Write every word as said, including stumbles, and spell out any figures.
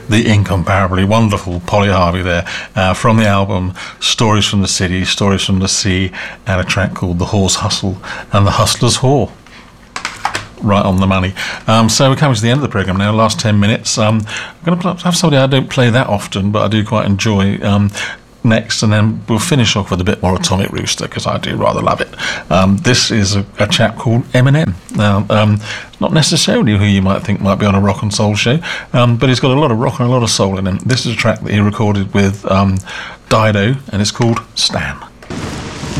The incomparably wonderful Polly Harvey there, uh, from the album Stories from the City, Stories from the Sea, and a track called The Horse Hustle and the Hustler's Whore. Right on the money. Um, so we're coming to the end of the programme now, last ten minutes. Um, I'm going to have somebody I don't play that often, but I do quite enjoy um, next, and then we'll finish off with a bit more Atomic Rooster, because I do rather love it. Um, this is a, a chap called Eminem. Now, um, not necessarily who you might think might be on a rock and soul show, um, but he's got a lot of rock and a lot of soul in him. This is a track that he recorded with um, Dido, and it's called Stan.